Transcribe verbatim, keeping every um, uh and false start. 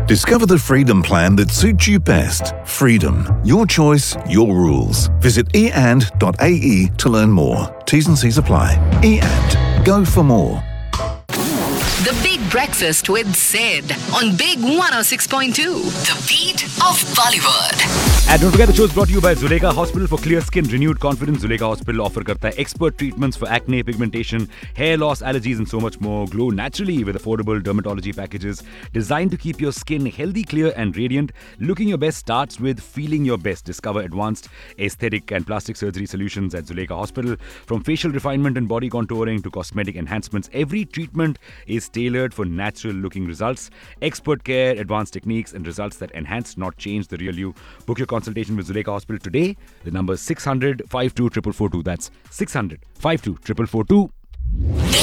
Discover the Freedom plan that suits you best. Freedom. Your choice, your rules. Visit e and dot a e to learn more. T's and C's apply. eAnd. Go for more. The Big Breakfast with Sid on Big one oh six point two. The beat of Bollywood. And don't forget, the show is brought to you by Zuleika Hospital. For clear skin, renewed confidence, Zuleika Hospital offer karta hai expert treatments for acne, pigmentation, hair loss, allergies and so much more. Glow naturally with affordable dermatology packages designed to keep your skin healthy, clear and radiant. Looking your best starts with feeling your best. Discover advanced aesthetic and plastic surgery solutions at Zuleika Hospital. From facial refinement and body contouring to cosmetic enhancements, every treatment is tailored for natural looking results. Expert care, advanced techniques and results that enhance, not change the real you. Book your consultation with Zuleika Hospital today. The number is six hundred, five two four four four two. That's six hundred, five two four four four two.